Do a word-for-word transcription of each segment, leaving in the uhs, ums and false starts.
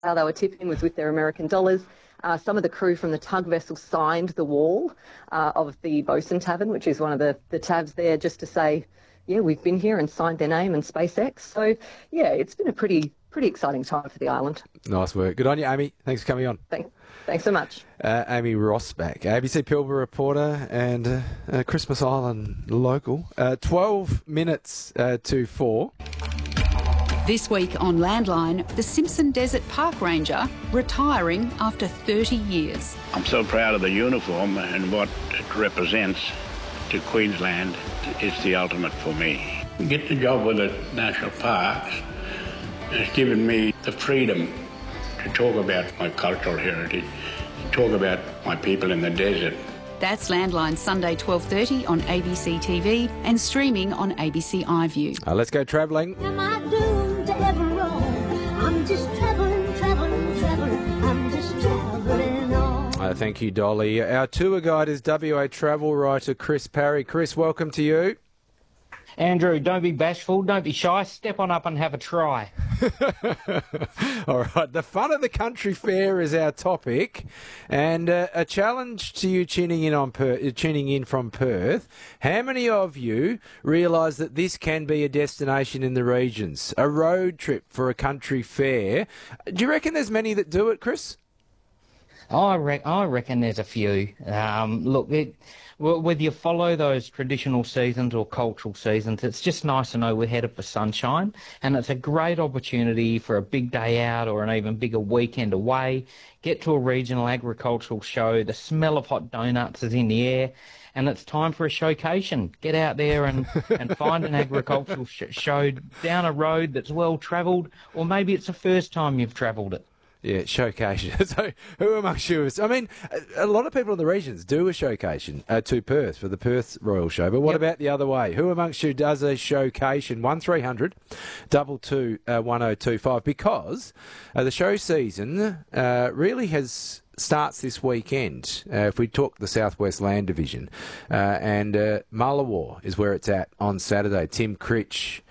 how they were tipping was with their American dollars. Uh, some of the crew from the tug vessel signed the wall uh, of the Bosun Tavern, which is one of the, the tabs there, just to say, yeah, we've been here, and signed their name and SpaceX. So, yeah, it's been a pretty pretty exciting time for the island. Nice work. Good on you, Amy. Thanks for coming on. Thanks, thanks so much. Uh, Amy Rossback, A B C Pilbara reporter and uh, uh, Christmas Island local. Uh, twelve minutes uh, to four. This week on Landline, the Simpson Desert Park Ranger retiring after thirty years. I'm so proud of the uniform and what it represents to Queensland. It's the ultimate for me. To get the job with the National Parks has given me the freedom to talk about my cultural heritage, to talk about my people in the desert. That's Landline, Sunday twelve thirty on A B C T V and streaming on A B C iView. Uh, let's go travelling. Am I doomed to ever roam? I'm just travelling, travelling, travelling. I'm just travelling on. Uh, thank you, Dolly. Our tour guide is W A travel writer Chris Parry. Chris, welcome to you. Andrew, don't be bashful, don't be shy, step on up and have a try. All right, the fun of the country fair is our topic, and uh, a challenge to you tuning in on per- tuning in from Perth. How many of you realise that this can be a destination in the regions, a road trip for a country fair? Do you reckon there's many that do it, Chris? I, re- I reckon there's a few. Um, look, it, whether you follow those traditional seasons or cultural seasons, it's just nice to know we're headed for sunshine, and it's a great opportunity for a big day out or an even bigger weekend away. Get to a regional agricultural show, the smell of hot donuts is in the air, and it's time for a showcation. Get out there and, and find an agricultural sh- show down a road that's well travelled, or maybe it's the first time you've travelled it. Yeah, showcation. So who amongst you is... I mean, a, a lot of people in the regions do a showcation uh, to Perth for the Perth Royal Show, but what yep. about the other way? Who amongst you does a showcation? one three hundred two two one oh two five, because uh, the show season uh, really has... starts this weekend, uh, if we talk the Southwest Land Division, uh, and uh, Mullawar is where it's at on Saturday. Tim Critch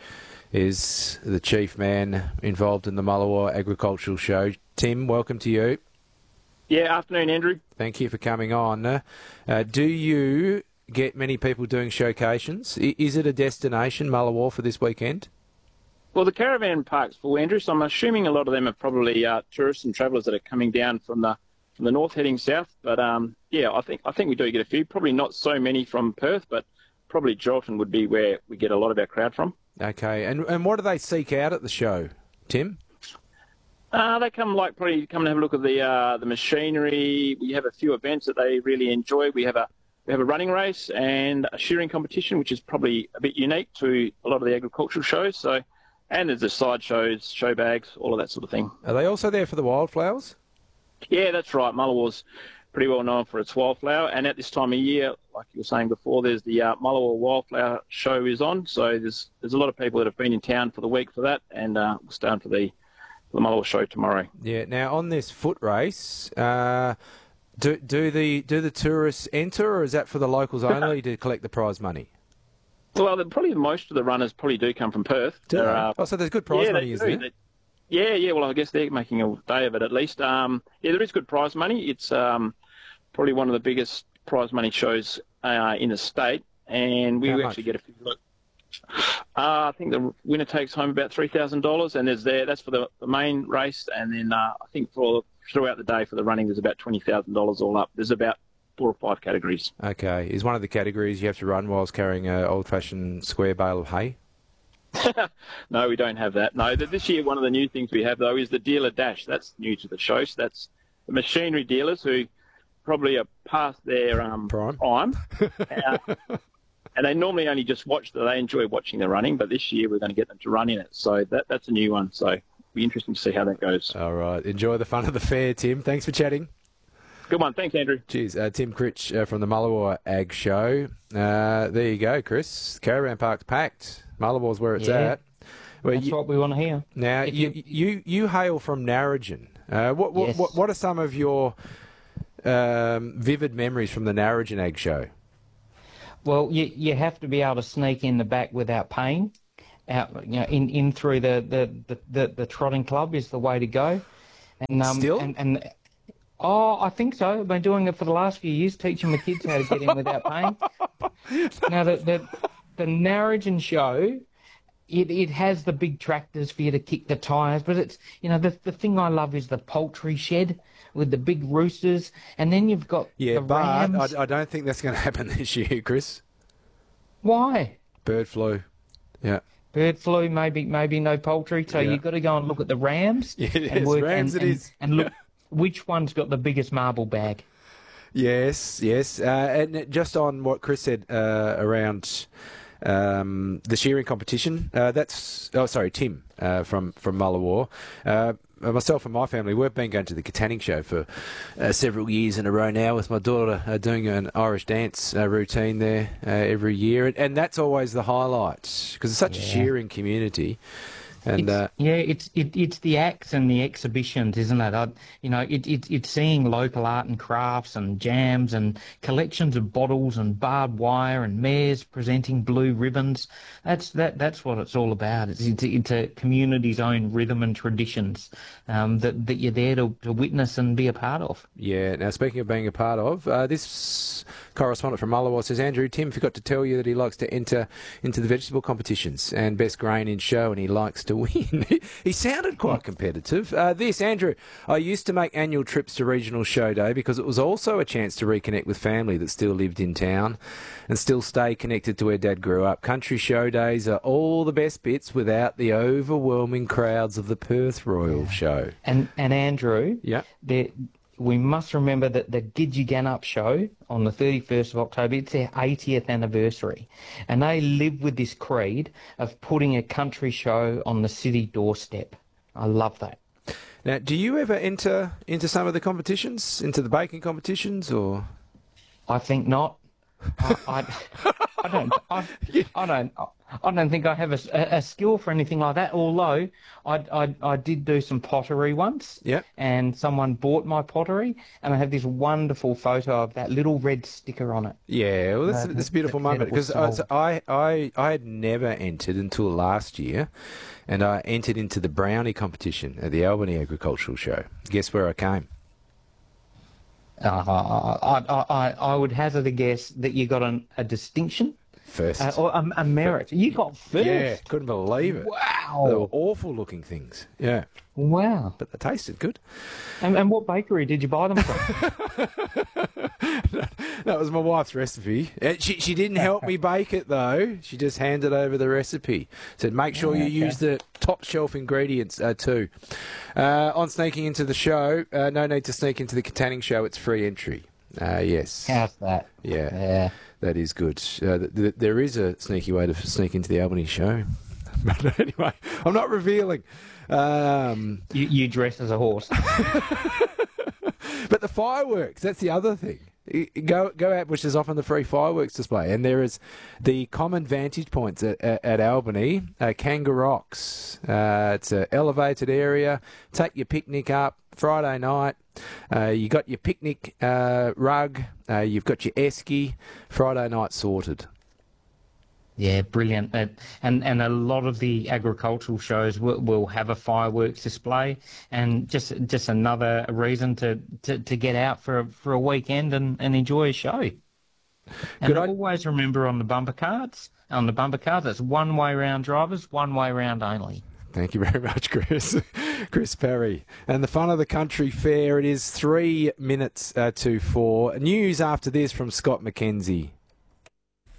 is the chief man involved in the Mullawar Agricultural Show. Tim, welcome to you. Yeah, afternoon, Andrew. Thank you for coming on. Uh, uh, do you get many people doing showcations? I- is it a destination, Mullawar, for this weekend? Well, the caravan park's full, Andrew, so I'm assuming a lot of them are probably uh, tourists and travellers that are coming down from the from the north heading south. But, um, yeah, I think I think we do get a few. Probably not so many from Perth, but probably Geraldton would be where we get a lot of our crowd from. Okay, and and what do they seek out at the show, Tim? Uh, they come like probably come and have a look at the uh, the machinery. We have a few events that they really enjoy. We have a we have a running race and a shearing competition, which is probably a bit unique to a lot of the agricultural shows. So, and there's the side shows, show bags, all of that sort of thing. Are they also there for the wildflowers? Yeah, that's right. Mullawar's pretty well known for its wildflower, and at this time of year, like you were saying before, there's the uh, Mullawar Wildflower Show is on. So there's there's a lot of people that have been in town for the week for that, and uh, we'll start for the the Mullawar Show tomorrow. Yeah. Now on this foot race, uh, do do the do the tourists enter, or is that for the locals only to collect the prize money? Well, the, probably most of the runners probably do come from Perth. Do uh, oh, so there's good prize yeah, money, is do. there? They, yeah, yeah. Well, I guess they're making a day of it at least. Um, yeah, there is good prize money. It's um, probably one of the biggest prize money shows uh, in the state, and we How actually much? get a few. Look, uh, I think the winner takes home about three thousand dollars, and there's there. That's for the, the main race, and then uh, I think for throughout the day for the running, there's about twenty thousand dollars all up. There's about four or five categories. Okay. Is one of the categories you have to run whilst carrying an old-fashioned square bale of hay? No, we don't have that. No, this year one of the new things we have though is the dealer dash. That's new to the show. So that's the machinery dealers who probably are past their um, Prime. time, uh, and they normally only just watch. They enjoy watching the running, but this year we're going to get them to run in it. So that that's a new one. So it'll be interesting to see how that goes. All right. Enjoy the fun of the fair, Tim. Thanks for chatting. Good one. Thanks, Andrew. Cheers. Uh, Tim Critch uh, from the Mullawar Ag Show. Uh, there you go, Chris. Caravan park's packed. Mullawar's where it's Yeah. at. Well, That's you, what we want to hear. now, If you, you- you, you hail from Narrogin. Uh, what, what, Yes. what, what are some of your um, vivid memories from the Narrogin Ag Show? Well, you you have to be able to sneak in the back without paying. Out, you know, in, in through the the, the, the, the trotting club is the way to go. And, um, Still? And, and oh, I think so. I've been doing it for the last few years, teaching the kids how to get in without paying. Now, the the, the Narrogin show, it, it has the big tractors for you to kick the tyres, but it's, you know, the the thing I love is the poultry shed with the big roosters, and then you've got Yeah, the but rams. I, I don't think that's going to happen this year, Chris. Why? Bird flu. Yeah. Bird flu, maybe maybe no poultry, so Yeah. you've got to go and look at the rams. Yes, and work, rams and, it and, is. And look which one's got the biggest marble bag. Yes, yes. Uh, and just on what Chris said uh, around um, the shearing competition, uh, that's, oh, sorry, Tim uh, from, from Mullawar. Uh, myself and my family, we've been going to the Katanning show for uh, several years in a row now with my daughter uh, doing an Irish dance uh, routine there uh, every year. And, and that's always the highlight because it's such a Yeah. shearing community. And It's, uh, yeah, it's it, it's the acts and the exhibitions, isn't it? I, you know, it, it, it's seeing local art and crafts and jams and collections of bottles and barbed wire and mares presenting blue ribbons. That's that that's what it's all about. It's it's, it's a community's own rhythm and traditions um, that that you're there to, to witness and be a part of. yeah, now speaking of being a part of, uh, this correspondent from Mullawar says, Andrew, Tim forgot to tell you that he likes to enter into the vegetable competitions and best grain in show, and he likes to win. He sounded quite competitive. Uh, this, Andrew, I used to make annual trips to regional show day because it was also a chance to reconnect with family that still lived in town and still stay connected to where Dad grew up. Country show days are all the best bits without the overwhelming crowds of the Perth Royal Show. And and Andrew, Yeah. there, we must remember that the Gidgegannup show on the thirty-first of October, it's their eightieth anniversary. And they live with this creed of putting a country show on the city doorstep. I love that. Now, do you ever enter into some of the competitions, into the baking competitions, or? I think not. I, I, I don't. I, I don't. I don't think I have a, a skill for anything like that. Although I, I, I did do some pottery once, Yep. and someone bought my pottery, and I have this wonderful photo of that little red sticker on it. Yeah, well, that's, Uh, that's a beautiful that- that moment it was because sold. I, I, I had never entered until last year, and I entered into the brownie competition at the Albany Agricultural Show. Guess where I came? Uh, I, I, I, I would hazard a guess that you got an, a distinction First. uh, or a, a merit. You got first. Yeah, couldn't believe it. They were Wow. awful looking things. Yeah, Wow. but they tasted good. And, and what bakery did you buy them from? That was my wife's recipe. Uh, She, she didn't help me bake it, though. She just handed over the recipe. Said, make sure you Okay. use the top shelf ingredients, uh, too. Uh, on sneaking into the show, uh, no need to sneak into the Katanning show. It's free entry. Uh, yes. How's that? Yeah, Yeah. that is good. Uh, th- th- there is a sneaky way to sneak into the Albany show. But anyway, I'm not revealing. Um, You, you dress as a horse. But the fireworks, that's the other thing. You Go go out, which is often the free fireworks display. And there is the common vantage points at, at, at Albany, uh, Kanga Rocks. Uh, it's an elevated area. Take your picnic up Friday night. Uh, you got your picnic uh, rug. Uh, you've got your esky. Friday night sorted. Yeah, brilliant. Uh, and and a lot of the agricultural shows will, will have a fireworks display, and just just another reason to, to, to get out for a, for a weekend and, and enjoy a show. And Good i- always remember on the bumper cards, on the bumper cards, it's one way round drivers, one way round only. Thank you very much, Chris. Chris Perry. And the fun of the country fair, it is three minutes uh, to four. News after this from Scott McKenzie.